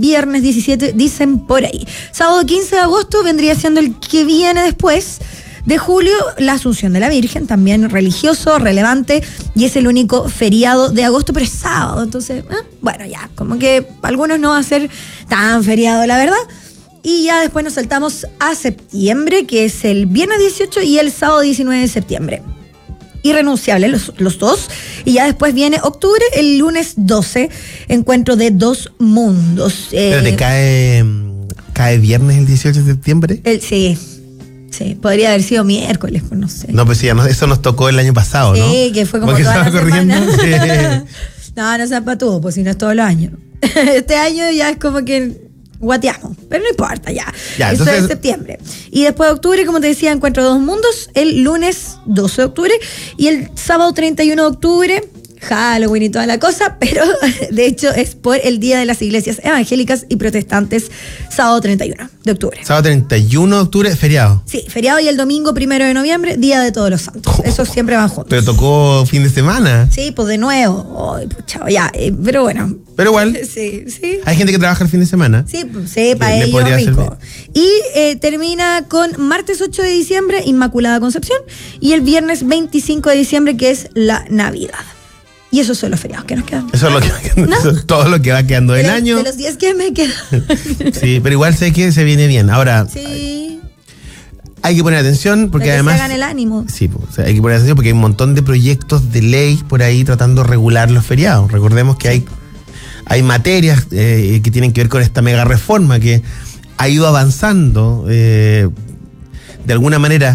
viernes 17, dicen por ahí. Sábado 15 de agosto vendría siendo el que viene después de julio, la Asunción de la Virgen, también religioso, relevante, y es el único feriado de agosto, pero es sábado, entonces, bueno, ya, como que algunos no va a ser tan feriado, la verdad. Y ya después nos saltamos a septiembre, que es el viernes 18 y el sábado 19 de septiembre. Irrenunciable los dos. Y ya después viene octubre, el lunes 12, encuentro de dos mundos. Pero te cae viernes el 18 de septiembre. Sí, podría haber sido miércoles, pues no sé. No, pues sí, eso nos tocó el año pasado, ¿no? Sí, que fue como porque toda estaba la corriendo. semana. Sí. No sean patudos, pues si no es todos los años. Este año ya es como que guateamos, pero no importa, ya. Eso entonces... es septiembre. Y después de octubre, como te decía, encuentro dos mundos, el lunes 12 de octubre y el sábado 31 de octubre, Halloween y toda la cosa, pero de hecho es por el Día de las Iglesias Evangélicas y Protestantes, sábado 31 de octubre. Sábado 31 de octubre, feriado. Sí, feriado, y el domingo 1 de noviembre, Día de Todos los Santos. Esos siempre van juntos. Pero tocó fin de semana. Sí, pues de nuevo. Ay, pues chao, ya, pero bueno. Pero igual. Sí. Hay gente que trabaja el fin de semana. Sí, pues, para ellos rico. Y termina con martes 8 de diciembre, Inmaculada Concepción, y el viernes 25 de diciembre, que es la Navidad. Y esos son los feriados que nos quedan. Eso es lo que va quedando, ¿no? Eso es todo lo que va quedando del año. De los 10 que me quedan. Sí, pero igual sé que se viene bien. Ahora, sí, hay que poner atención porque que además... se hagan el ánimo. Sí, pues, hay que poner atención porque hay un montón de proyectos de ley por ahí tratando de regular los feriados. Recordemos que hay materias que tienen que ver con esta mega reforma que ha ido avanzando de alguna manera.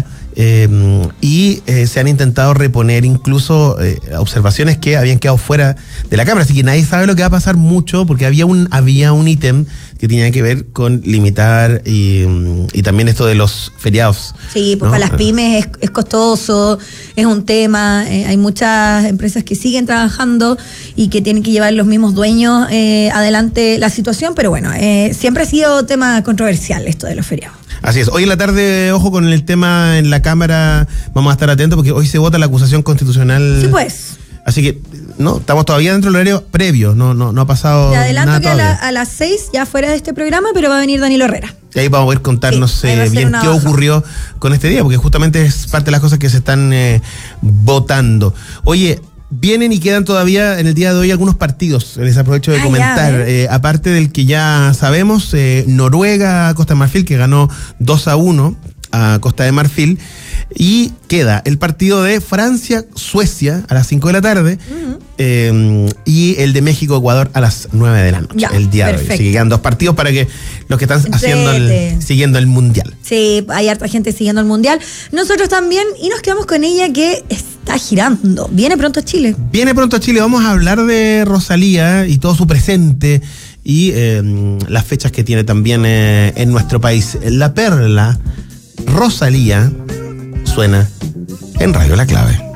Y se han intentado reponer incluso observaciones que habían quedado fuera de la Cámara, así que nadie sabe lo que va a pasar mucho porque había un ítem que tenía que ver con limitar y también esto de los feriados. Sí, pues, ¿no? Para las pymes es costoso, es un tema, hay muchas empresas que siguen trabajando y que tienen que llevar los mismos dueños adelante la situación, pero bueno, siempre ha sido tema controversial esto de los feriados. Así es. Hoy en la tarde, ojo con el tema en la Cámara, vamos a estar atentos porque hoy se vota la acusación constitucional. Sí, pues. Así que, no, estamos todavía dentro del horario previo, no ha pasado nada. Te adelanto que a las 6, ya fuera de este programa, pero va a venir Danilo Herrera. Y ahí vamos a poder contarnos bien qué ocurrió con este día, porque justamente es parte de las cosas que se están votando. Oye, vienen y quedan todavía en el día de hoy algunos partidos, les aprovecho de comentar. Aparte del que ya sabemos, Noruega, Costa de Marfil, que ganó 2-1 a Costa de Marfil, y queda el partido de Francia-Suecia a las 5 de la tarde, y el de México-Ecuador a las 9 de la noche, el día de hoy. Así que quedan dos partidos para que los que están siguiendo el Mundial. Sí, hay harta gente siguiendo el Mundial. Nosotros también, y nos quedamos con ella que está girando. Viene pronto a Chile. Vamos a hablar de Rosalía y todo su presente y las fechas que tiene también en nuestro país. La perla Rosalía suena en Radio La Clave.